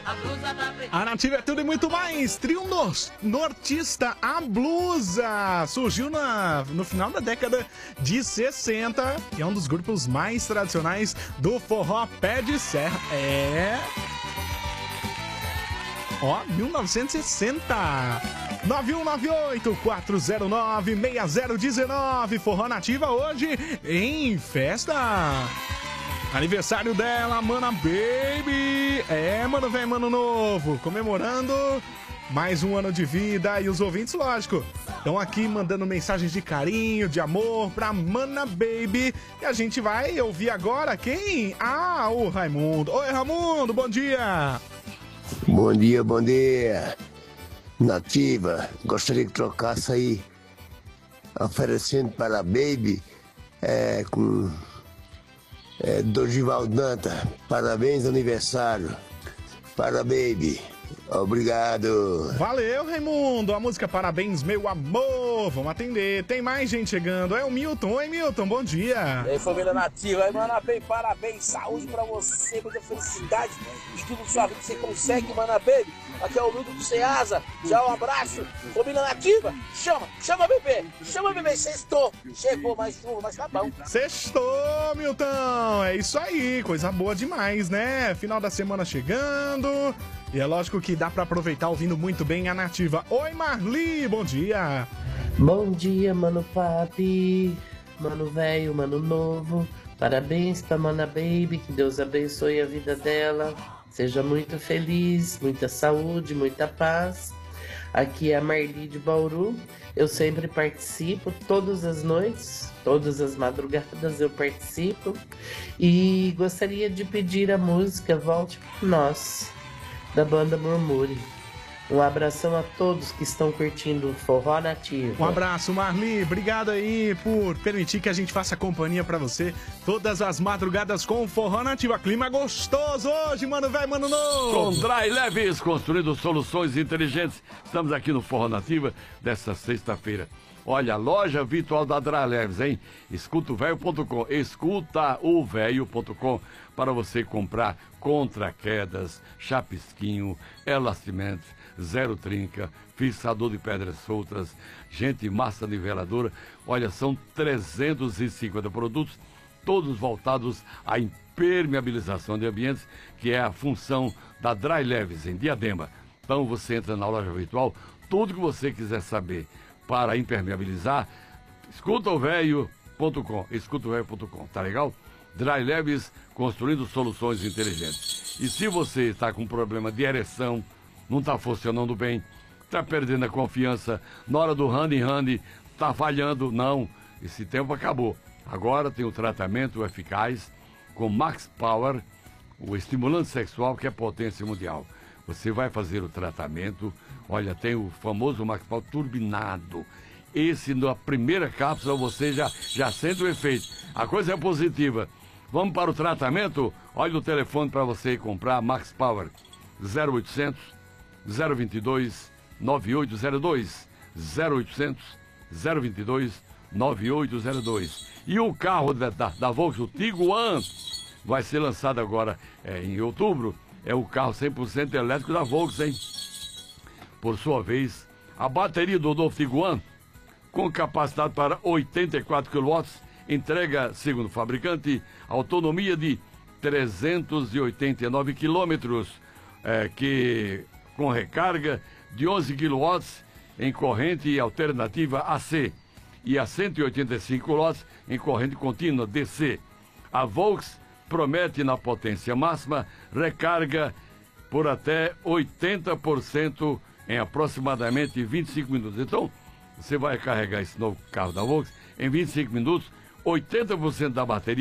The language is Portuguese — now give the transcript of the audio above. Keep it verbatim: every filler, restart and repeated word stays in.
A Nativa é tudo e muito mais. Trio nos- nortista, a blusa. Surgiu na, no final da década de sessenta e é um dos grupos mais tradicionais do forró pé de serra. É... Ó, mil novecentos e sessenta. nove um nove oito, quatro zero nove, seis zero um nove. Forró Nativa hoje em festa. Aniversário dela, Mana Baby. É, mano velho, mano novo. Comemorando mais um ano de vida. E os ouvintes, lógico, estão aqui mandando mensagens de carinho, de amor pra Mana Baby. E a gente vai ouvir agora quem? Ah, o Raimundo. Oi, Raimundo, bom dia. Bom dia, bom dia. Nativa, gostaria que trocasse aí, oferecendo para a Baby, é, com é, Dorival Danta. Parabéns, aniversário. Para a Baby. Obrigado. Valeu, Raimundo. A música Parabéns, meu amor. Vamos atender. Tem mais gente chegando. É o Milton. Oi, Milton. Bom dia. E aí, família Nativa. Aí, Mana Baby, parabéns. Saúde pra você, muita felicidade. De tudo que sua vida você consegue, Mana Baby. Aqui é o Milton do Ceasa. Já um abraço. Família Nativa. Chama, chama bebê. Chama bebê. Sextou. Chegou mais chuva, mas tá bom. Sextou, Milton. É isso aí. Coisa boa demais, né? Final da semana chegando. E é lógico que dá pra aproveitar ouvindo muito bem a Nativa. Oi, Marli, bom dia. Bom dia, mano papi, mano velho, mano novo. Parabéns pra Mana Baby, que Deus abençoe a vida dela. Seja muito feliz, muita saúde, muita paz. Aqui é a Marli de Bauru. Eu sempre participo, todas as noites, todas as madrugadas eu participo. E gostaria de pedir a música Volte Pra Nós, da banda Murmure. Um abração a todos que estão curtindo o Forró Nativa. Um abraço, Marli. Obrigado aí por permitir que a gente faça companhia pra você todas as madrugadas com o Forró Nativa. Clima gostoso hoje, mano velho, mano novo. Com Dry Leves, construindo soluções inteligentes. Estamos aqui no Forró Nativa desta sexta-feira. Olha, a loja virtual da Dry Leves, hein? escuta o velho ponto com, escuta o velho ponto com, para você comprar contra quedas, chapisquinho, elastimento, zero trinca, fixador de pedras soltas, gente, massa niveladora. Olha, são trezentos e cinquenta produtos, todos voltados à impermeabilização de ambientes, que é a função da Dry Leves em Diadema. Então você entra na loja virtual, tudo que você quiser saber para impermeabilizar, escuta o velho ponto com, escuta o velho ponto com, tá legal? Dry Leves, construindo soluções inteligentes. E se você está com problema de ereção, não está funcionando bem, está perdendo a confiança, na hora do hand in hand, está falhando, não, esse tempo acabou. Agora tem o tratamento eficaz com Max Power, o estimulante sexual que é potência mundial. Você vai fazer o tratamento, olha, tem o famoso Max Power turbinado. Esse, na primeira cápsula, você já, já sente o efeito. A coisa é positiva. Vamos para o tratamento? Olha o telefone para você comprar Max Power. zero oitocentos, zero vinte e dois, nove oito zero dois. zero oitocentos, zero vinte e dois, nove oito zero dois. E o carro da, da, da Volkswagen, o Tiguan, vai ser lançado agora é, em outubro. É o carro cem por cento elétrico da Volkswagen. Por sua vez, a bateria do novo Tiguan, com capacidade para oitenta e quatro quilowatts, entrega, segundo o fabricante, autonomia de trezentos e oitenta e nove quilômetros, é, que com recarga de onze quilowatts em corrente alternativa A C e a cento e oitenta e cinco quilowatts em corrente contínua D C. A Volkswagen promete, na potência máxima, recarga por até oitenta por cento em aproximadamente vinte e cinco minutos. Então, você vai carregar esse novo carro da Volkswagen em vinte e cinco minutos, oitenta por cento da bateria